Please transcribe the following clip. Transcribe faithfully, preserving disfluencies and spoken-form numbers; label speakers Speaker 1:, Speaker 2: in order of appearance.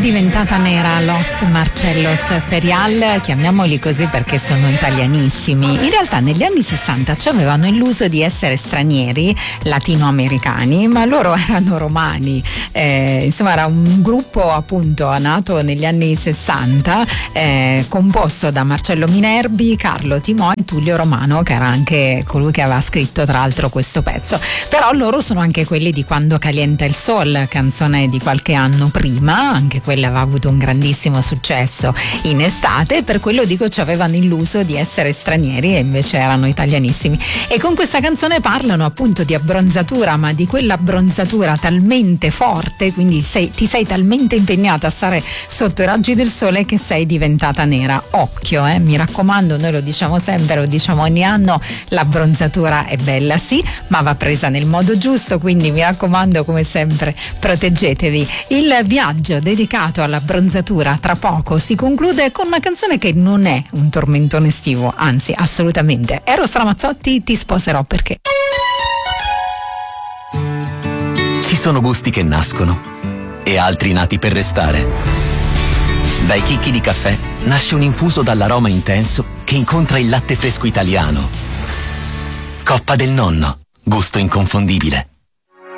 Speaker 1: diventata nera, Los Marcellos Ferial, chiamiamoli così perché sono italianissimi. In realtà negli anni sessanta ci avevano illuso di essere stranieri latinoamericani, ma loro erano romani. Eh, insomma era un gruppo appunto nato negli anni sessanta, eh, composto da Marcello Minerbi, Carlo Timò e Tullio Romano, che era anche colui che aveva scritto tra l'altro questo pezzo. Però loro sono anche quelli di Quando calienta il sol, canzone di qualche anno prima, anche quella aveva avuto un grandissimo successo in estate. Per quello dico ci avevano illuso di essere stranieri e invece erano italianissimi. E con questa canzone parlano appunto di abbronzatura, ma di quella abbronzatura talmente forte, quindi sei, ti sei talmente impegnata a stare sotto i raggi del sole che sei diventata nera. Occhio, eh, mi raccomando, noi lo diciamo sempre, lo diciamo ogni anno, l'abbronzatura è bella sì, ma va presa nel modo giusto, quindi mi raccomando, come sempre, proteggetevi. Il viaggio dedicato all'abbronzatura tra poco si conclude con una canzone che non è un tormentone estivo, anzi assolutamente. Eros Ramazzotti, Ti sposerò perché.
Speaker 2: Ci sono gusti che nascono e altri nati per restare. Dai chicchi di caffè nasce un infuso dall'aroma intenso che incontra il latte fresco italiano. Coppa del Nonno, gusto inconfondibile.